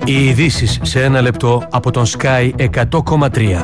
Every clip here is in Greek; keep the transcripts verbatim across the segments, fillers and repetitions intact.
Οι ειδήσεις σε ένα λεπτό από τον Sky εκατό κόμμα τρία.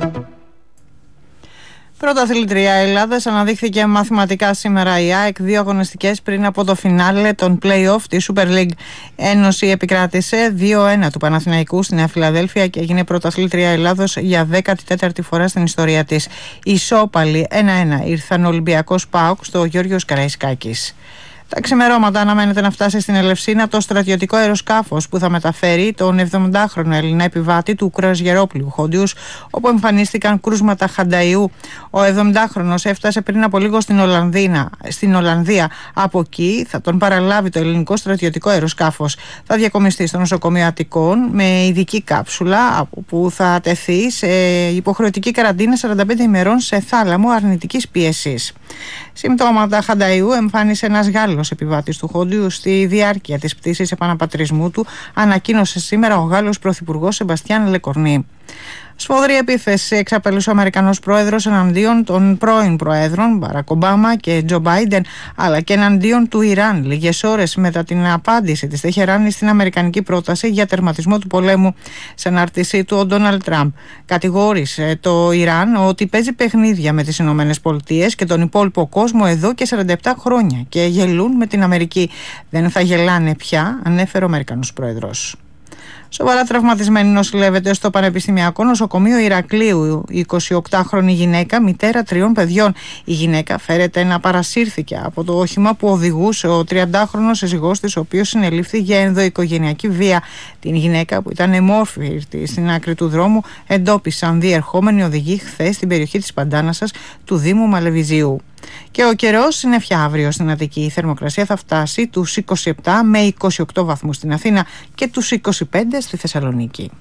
Πρωταθλήτρια Ελλάδας αναδείχθηκε μαθηματικά σήμερα η ΑΕΚ, δύο αγωνιστικές πριν από το φινάλε των play-off της Super League. Ένωση επικράτησε δύο ένα του Παναθηναϊκού στη Νέα Φιλαδέλφια και έγινε πρωταθλήτρια Ελλάδος για δέκατη τέταρτη φορά στην ιστορία της. Ισόπαλοι ένα ένα ήρθαν ο Ολυμπιακός ΠΑΟΚ στο Γιώργος Καραϊσκάκης. Τα ξημερώματα αναμένεται να φτάσει στην Ελευσίνα το στρατιωτικό αεροσκάφος που θα μεταφέρει τον εβδομηντάχρονο Έλληνα επιβάτη του κρουαζιερόπλοιου Χόντιους, όπου εμφανίστηκαν κρούσματα χανταϊού. Ο εβδομηντάχρονος έφτασε πριν από λίγο στην, Ολλανδίνα, στην Ολλανδία. Από εκεί θα τον παραλάβει το ελληνικό στρατιωτικό αεροσκάφος. Θα διακομιστεί στο νοσοκομείο Αττικών με ειδική κάψουλα που θα τεθεί σε υποχρεωτική καραντίνα σαράντα πέντε ημερών σε θάλαμο αρνητικής πίεσης. Συμπτώματα χανταϊού εμφάνισε ένας Γάλλος επιβάτης του Χόντιου στη διάρκεια της πτήσης επαναπατρισμού του, ανακοίνωσε σήμερα ο Γάλλος Πρωθυπουργός Σεμπαστιάν Λεκορνί. Σφοδρή επίθεση εξαπέλυσε ο Αμερικανός πρόεδρος εναντίον των πρώην προέδρων Μπαράκ Ομπάμα και Τζο Μπάιντεν, αλλά και εναντίον του Ιράν, λίγες ώρες μετά την απάντηση της Τεχεράνης στην αμερικανική πρόταση για τερματισμό του πολέμου. Σε ανάρτησή του, ο Ντόναλντ Τραμπ κατηγόρησε το Ιράν ότι παίζει παιχνίδια με τις Ηνωμένες Πολιτείες και τον υπόλοιπο κόσμο εδώ και σαράντα επτά χρόνια και γελούν με την Αμερική. Δεν θα γελάνε πια, ανέφερε ο Αμερικανός πρόεδρος. Σοβαρά τραυματισμένη νοσηλεύεται στο Πανεπιστημιακό Νοσοκομείο Ηρακλείου η εικοσιοκτάχρονη γυναίκα, μητέρα τριών παιδιών. Η γυναίκα φέρεται να παρασύρθηκε από το όχημα που οδηγούσε ο τριαντάχρονος σύζυγός της, ο οποίος συνελήφθη για ενδοοικογενειακή βία. Την γυναίκα, που ήταν εμόρφη στην άκρη του δρόμου, εντόπισαν διερχόμενοι οδηγοί χθες στην περιοχή της Παντάνασας του Δήμου Μαλεβιζίου. Και ο καιρός συννεφιά αύριο στην Αττική. Η θερμοκρασία θα φτάσει τους είκοσι επτά με είκοσι οκτώ βαθμούς στην Αθήνα και τους είκοσι πέντε στη Θεσσαλονίκη.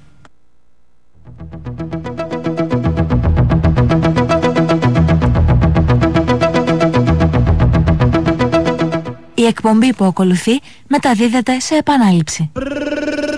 Η εκπομπή που ακολουθεί μεταδίδεται σε επανάληψη.